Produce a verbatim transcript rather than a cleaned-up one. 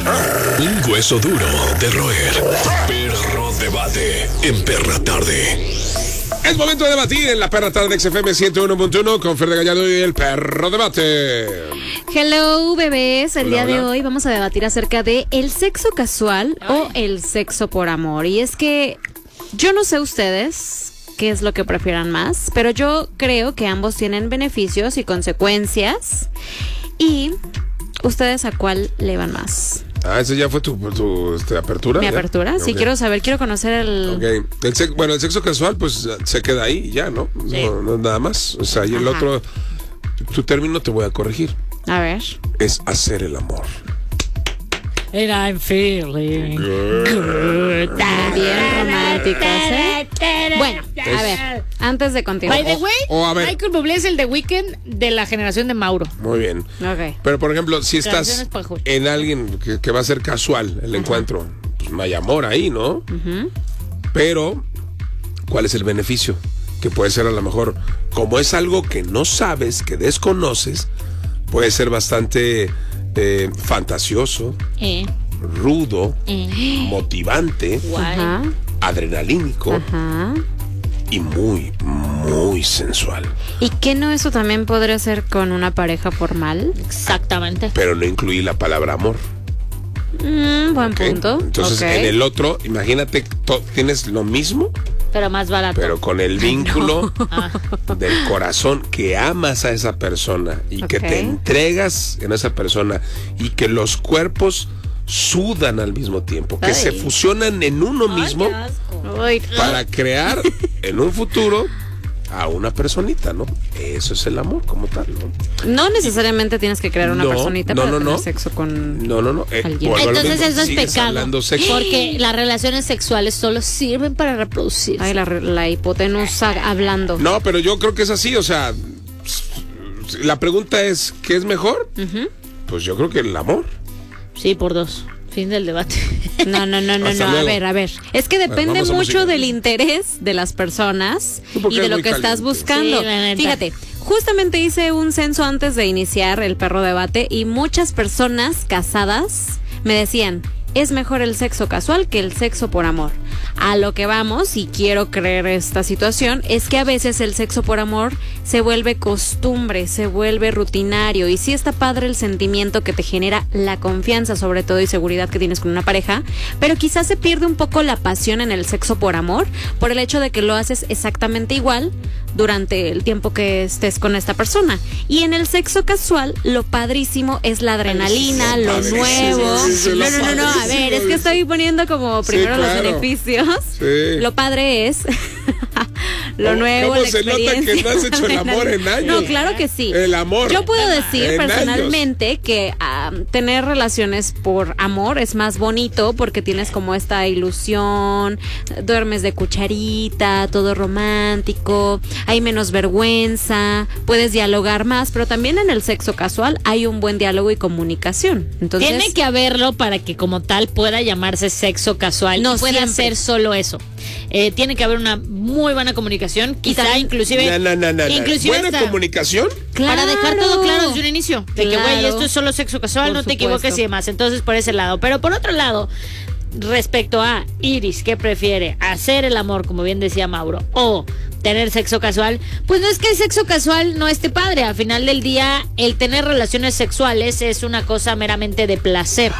Un hueso duro de roer. Perro Debate en Perra Tarde. Es momento de debatir en la Perra Tarde X F M ciento uno punto uno con Fer de Gallardo y el Perro Debate. Hello, bebés. El Hola, día de hola. hoy vamos a debatir acerca de el sexo casual o el sexo por amor. Y es que yo no sé ustedes qué es lo que prefieran más, pero yo creo que ambos tienen beneficios y consecuencias. Y ¿ustedes a cuál le van más? Ah, ¿esa ya fue tu, tu este, apertura? ¿Mi ¿Ya? apertura? Sí, Ok. quiero saber, quiero conocer el... Ok. El sex- bueno, el sexo casual, pues se queda ahí y ya, ¿no? Sí. No, no nada más. O sea, y el Ajá. otro, tu término te voy a corregir. A ver. Es hacer el amor. And I'm feeling good. Bien románticos, ¿eh? Bueno, a ver, antes de continuar. By the way, o a ver. Michael Bublé es el de Weekend de la generación de Mauro. Muy bien. Ok. Pero, por ejemplo, si estás Canciones pa' joder. en alguien que, que va a ser casual el encuentro, pues no hay amor ahí, ¿no? Pero, ¿cuál es el beneficio? Que puede ser a lo mejor, como es algo que no sabes, que desconoces, puede ser bastante eh, fantasioso, Eh, rudo, eh. motivante, Guay. Ajá, adrenalínico ajá. y muy, muy sensual. ¿Y qué no eso también podría ser con una pareja formal? Exactamente. Pero no incluí la palabra amor. Mm, buen ¿ok? punto. Entonces, Ok. en el otro, imagínate, to- tienes lo mismo, Pero más barato. pero con el vínculo Ah, del corazón, que amas a esa persona y que Ok. te entregas en esa persona y que los cuerpos sudan al mismo tiempo, que Ay. se fusionan en uno mismo qué asco. Uy, para crear en un futuro a una personita, ¿no? Eso es el amor como tal, ¿no? no necesariamente tienes que crear una No, personita no, para no, tener no. sexo con... No, no, no. eh, Alguien. vuelvo a lo Entonces mismo, eso es sigues pecado. hablando sexo. Porque las relaciones sexuales solo sirven para reproducirse. Ay, la, la hipotenusa hablando. No, pero yo creo que es así, o sea, la pregunta es, ¿qué es mejor? Pues yo creo que el amor. Sí, por dos. Fin del debate. No, no, no, no, Hasta no. A luego. ver, a ver. Es que depende vamos a mucho música. del interés de las personas Sí, porque y de es lo muy que estás caliente. buscando. Sí, la neta. Fíjate, justamente hice un censo antes de iniciar el perro debate y muchas personas casadas me decían, es mejor el sexo casual que el sexo por amor. A lo que vamos, y quiero creer esta situación, es que a veces el sexo por amor se vuelve costumbre, se vuelve rutinario, y sí está padre el sentimiento que te genera la confianza, sobre todo, y seguridad que tienes con una pareja, pero quizás se pierde un poco la pasión en el sexo por amor, por el hecho de que lo haces exactamente igual durante el tiempo que estés con esta persona. Y en el sexo casual, lo padrísimo es la adrenalina, Ay, sí, lo padre, nuevo. sí, sí, sí, No, lo no, no, no, a padrísimo, ver, es que estoy poniendo como Sí, primero claro. los beneficios. Sí. Lo padre es lo ¿Cómo- nuevo, cómo la se nota que experiencia. no has hecho el amor en años? No, claro que sí. El amor. Yo puedo decir En personalmente que ah, tener relaciones por amor es más bonito porque tienes como esta ilusión, duermes de cucharita, todo romántico, hay menos vergüenza, puedes dialogar más, pero también en el sexo casual hay un buen diálogo y comunicación. Entonces, Tiene que haberlo para que como tal pueda llamarse sexo casual. No No pueda siempre. ser solo eso. Eh, tiene que haber una muy buena comunicación. Quizá también- inclusive. No, no, no, no, no. inclusive ¿Buena hasta- comunicación? Para dejar todo claro desde un inicio. De que, güey, Claro. esto es solo sexo casual, Por no te supuesto. equivoques y demás. Entonces, por ese lado. Pero por otro lado, respecto a Iris, ¿qué prefiere? ¿Hacer el amor, como bien decía Mauro, o tener sexo casual? Pues no es que el sexo casual no esté padre. Al final del día, el tener relaciones sexuales es una cosa meramente de placer.